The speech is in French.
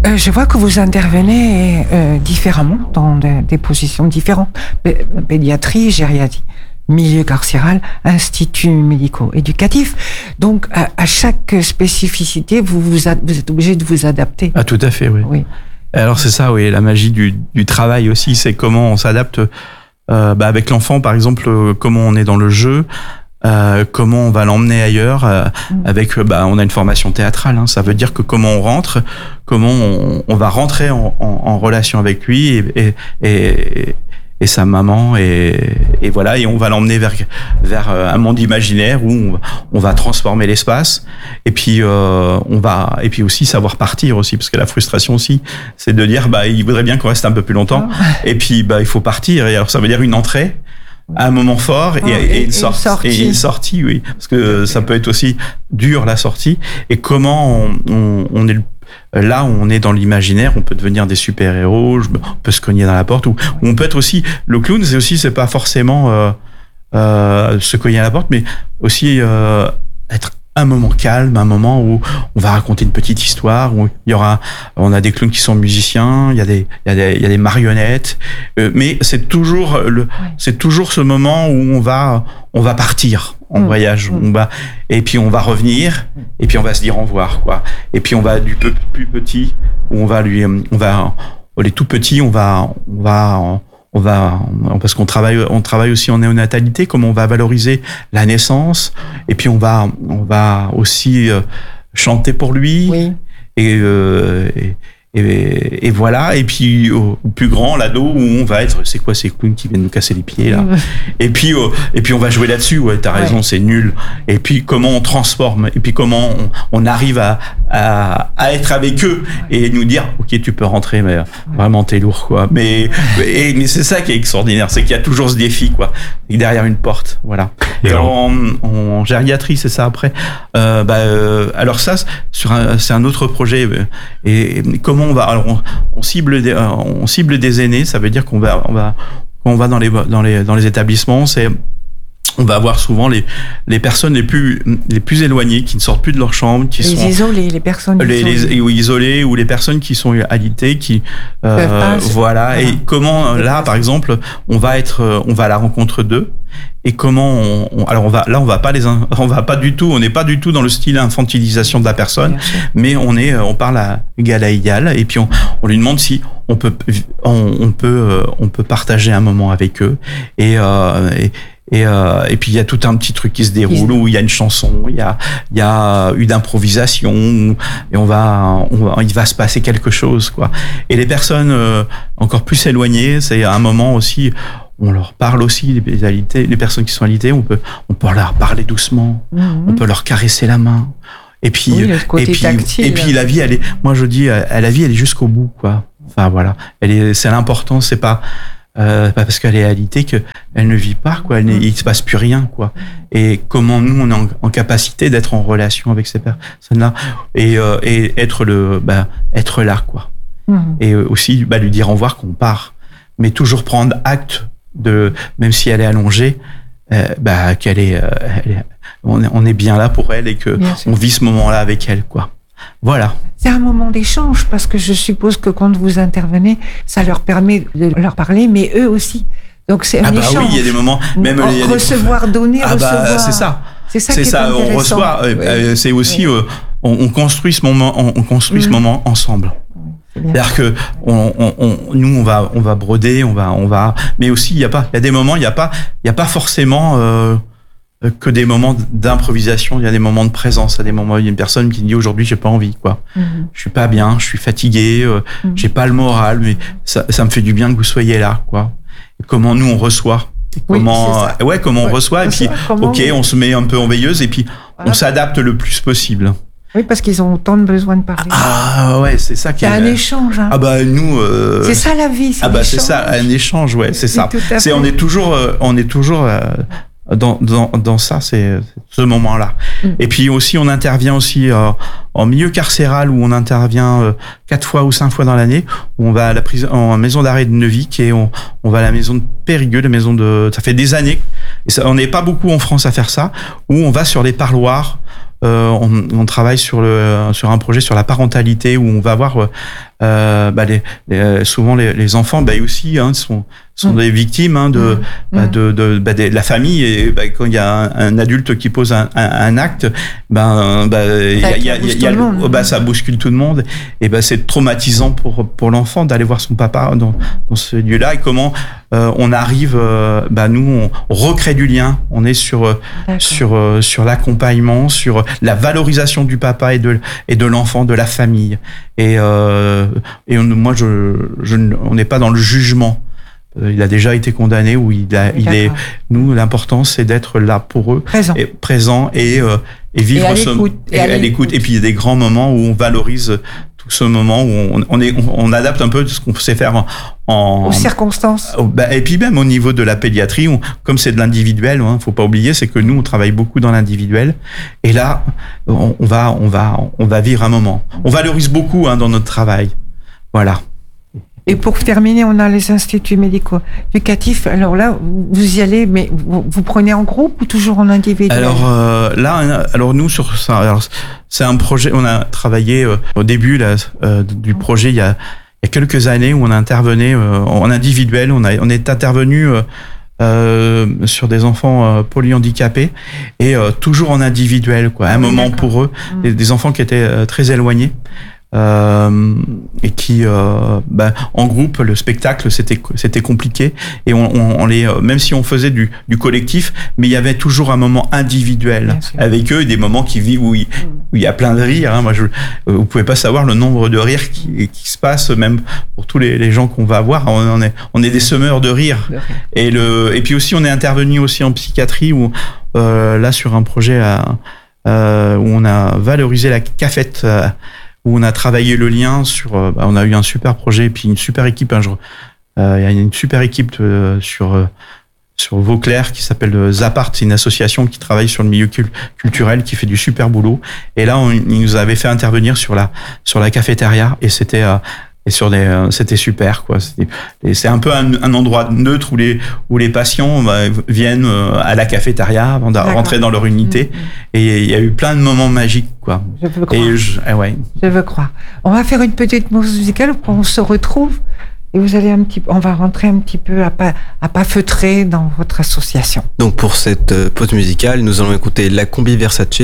Je vois que vous intervenez différemment dans des positions différentes. Pédiatrie, gériatrie, milieu carcéral, institut médico-éducatif. Donc, à chaque spécificité, vous êtes obligé de vous adapter. Ah, tout à fait, oui. Alors, c'est ça, oui. La magie du travail aussi, c'est comment on s'adapte avec l'enfant, par exemple, comment on est dans le jeu. Comment on va l'emmener ailleurs avec on a une formation théâtrale, ça veut dire que comment on rentre, comment on va rentrer en relation avec lui et sa maman et voilà, et on va l'emmener vers un monde imaginaire où on va transformer l'espace et puis et puis aussi savoir partir aussi, parce que la frustration aussi c'est de dire il voudrait bien qu'on reste un peu plus longtemps et puis il faut partir, et alors ça veut dire une entrée, un moment fort et une sortie, oui, parce que ça peut être aussi dur la sortie, et comment on est là où on est dans l'imaginaire, on peut devenir des super-héros, on peut se cogner dans la porte, ou on peut être aussi le clown, c'est pas forcément se cogner à la porte, mais aussi être un moment calme, un moment où on va raconter une petite histoire, où on a des clowns qui sont musiciens, il y a des marionnettes, mais c'est toujours ce moment où on va partir en voyage, et puis on va revenir, et puis on va se dire au revoir, quoi. Et puis on va du peu plus petit, où les tout petits, parce qu'on travaille aussi en néonatalité, comment on va valoriser la naissance, et puis on va aussi chanter pour lui, et voilà, et puis au plus grand, l'ado, où on va être, c'est quoi ces clowns qui viennent nous casser les pieds là, et puis on va jouer là-dessus, t'as raison, c'est nul, et puis comment on transforme, et puis comment on arrive à être avec eux et nous dire ok, tu peux rentrer, mais vraiment t'es lourd, quoi, mais c'est ça qui est extraordinaire, c'est qu'il y a toujours ce défi, quoi, derrière une porte, voilà. Et en gériatrie, c'est ça après, alors ça c'est un autre projet, et comment on cible des aînés, ça veut dire qu'on va quand on va dans les établissements, on va avoir souvent les personnes les plus éloignées, qui ne sortent plus de leur chambre, qui sont isolées, les personnes isolées, ou les personnes qui sont alitées, qui voilà. Et comment là, par exemple, on va à la rencontre d'eux, et comment on n'est pas du tout dans le style infantilisation de la personne, mais on parle à égal à égal, et puis on lui demande si on peut partager un moment avec eux, et puis il y a tout un petit truc qui se déroule, où il y a une chanson, il y a une improvisation, et il va se passer quelque chose, quoi. Et les personnes encore plus éloignées, c'est un moment aussi, on leur parle aussi, les personnes qui sont alitées, on peut leur parler doucement, on peut leur caresser la main, et puis la vie, la vie elle est jusqu'au bout, quoi. Enfin voilà, c'est l'important, c'est pas parce qu'elle est alitée qu'elle ne vit pas, quoi. Il se passe plus rien, quoi. Et comment nous on est en capacité d'être en relation avec ces personnes-là, et être là, quoi. Et aussi lui dire au revoir qu'on part, mais toujours prendre acte même si elle est allongée, on est bien là pour elle, et que on vit ce moment-là avec elle, quoi. Voilà. C'est un moment d'échange, parce que je suppose que quand vous intervenez, ça leur permet de leur parler, mais eux aussi. Donc c'est un échange. Oui, il y a des moments, même recevoir, donner, recevoir. C'est ça. C'est ça qui est intéressant. On reçoit. C'est aussi, on construit ce moment, ce moment ensemble. C'est-à-dire que nous on va broder, on va, mais aussi il y a des moments, il y a pas forcément que des moments d'improvisation, il y a des moments de présence, il y a des moments où il y a une personne qui dit aujourd'hui j'ai pas envie, quoi. Je suis pas bien, je suis fatigué, j'ai pas le moral, mais ça me fait du bien que vous soyez là, quoi. Et comment nous on reçoit, comment on reçoit, et puis on se met un peu en veilleuse, et puis on s'adapte le plus possible. Oui, parce qu'ils ont autant de besoin de parler. Ah ouais, c'est ça qui est. C'est un échange. Hein. Nous. C'est ça la vie. C'est ça, un échange, ouais, c'est ça. On est toujours dans ça, c'est ce moment-là. Et puis aussi, on intervient aussi en milieu carcéral, où on intervient 4 fois ou 5 fois dans l'année, où on va à la prison, en maison d'arrêt de Neuvic, et on va à la maison de Périgueux, ça fait des années, et on n'est pas beaucoup en France à faire ça, où on va sur les parloirs. On travaille sur un projet sur la parentalité, où on va voir souvent les enfants, aussi, sont des victimes de la famille. Et quand il y a un adulte qui pose un acte, ça bouscule tout le monde. Et c'est traumatisant pour l'enfant d'aller voir son papa dans ce lieu-là. Et comment on arrive, nous, on recrée du lien. On est sur l'accompagnement, sur la valorisation du papa et de l'enfant, de la famille. Et moi, on n'est pas dans le jugement. Il a déjà été condamné ou nous, l'important, c'est d'être là pour eux. Présent et vivre à l'écoute. Et puis, il y a des grands moments où on valorise tout ce moment où on adapte un peu ce qu'on sait faire aux circonstances. Et puis même au niveau de la pédiatrie, comme c'est de l'individuel, faut pas oublier, c'est que nous, on travaille beaucoup dans l'individuel. Et là, on va vivre un moment. On valorise beaucoup, dans notre travail. Voilà. Et pour terminer, on a les instituts médico-éducatifs. Alors là, vous y allez, mais vous prenez en groupe ou toujours en individuel? Alors nous sur ça, c'est un projet. On a travaillé au début du projet il y a quelques années où on intervenait en individuel. On est intervenu sur des enfants polyhandicapés et toujours en individuel, quoi. Un moment pour eux, des enfants qui étaient très éloignés. Et qui en groupe, le spectacle c'était compliqué et on les même si on faisait du collectif, mais il y avait toujours un moment individuel avec eux, des moments qui vivent où il y a plein de rires, Moi vous pouvez pas savoir le nombre de rires qui se passent, même pour tous les gens qu'on va voir. On est des semeurs de rires. Et puis aussi on est intervenu aussi en psychiatrie où là sur un projet où on a valorisé la cafette, où on a travaillé le lien sur. On a eu un super projet et puis une super équipe. Il y a une super équipe sur Vauclair qui s'appelle Zapart. C'est une association qui travaille sur le milieu culturel, qui fait du super boulot. Et là, ils nous avaient fait intervenir sur la cafétéria et c'était super, quoi. C'est un peu un endroit neutre où les patients viennent à la cafétéria avant de rentrer dans leur unité. Et il y a eu plein de moments magiques, quoi. Je veux croire. Je veux croire. On va faire une petite pause musicale pour qu'on se retrouve et on va rentrer un petit peu à pas feutrer dans votre association. Donc pour cette pause musicale, nous allons écouter La Combi Versace